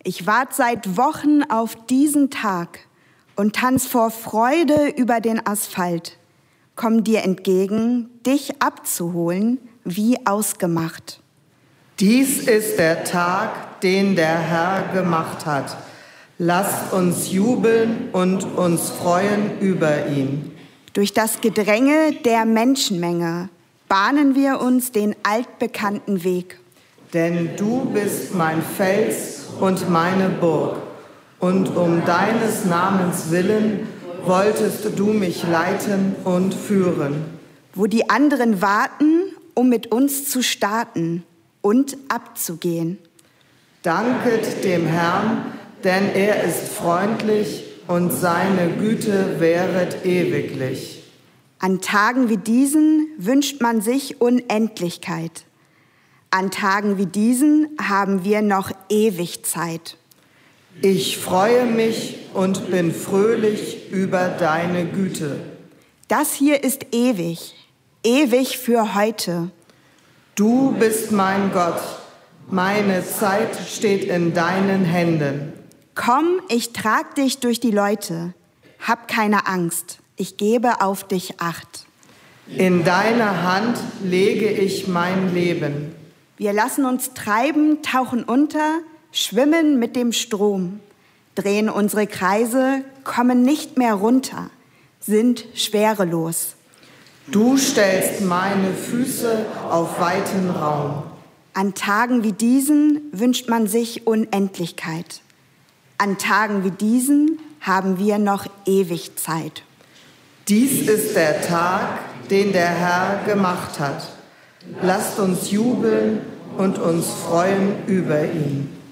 Ich wart seit Wochen auf diesen Tag und tanz vor Freude über den Asphalt. Komm dir entgegen, dich abzuholen, wie ausgemacht. Dies ist der Tag, den der Herr gemacht hat. Lasst uns jubeln und uns freuen über ihn. Durch das Gedränge der Menschenmenge bahnen wir uns den altbekannten Weg. Denn du bist mein Fels und meine Burg, und um deines Namens willen wolltest du mich leiten und führen. Wo die anderen warten, um mit uns zu starten und abzugehen. Danket dem Herrn, denn er ist freundlich und seine Güte währet ewiglich. An Tagen wie diesen wünscht man sich Unendlichkeit. An Tagen wie diesen haben wir noch ewig Zeit. Ich freue mich und bin fröhlich über deine Güte. Das hier ist ewig, ewig für heute. Du bist mein Gott, meine Zeit steht in deinen Händen. Komm, ich trag dich durch die Leute. Hab keine Angst, ich gebe auf dich Acht. In deine Hand lege ich mein Leben. Wir lassen uns treiben, tauchen unter, schwimmen mit dem Strom, drehen unsere Kreise, kommen nicht mehr runter, sind schwerelos. Du stellst meine Füße auf weiten Raum. An Tagen wie diesen wünscht man sich Unendlichkeit. An Tagen wie diesen haben wir noch ewig Zeit. Dies ist der Tag, den der Herr gemacht hat. Lasst uns jubeln und uns freuen über ihn.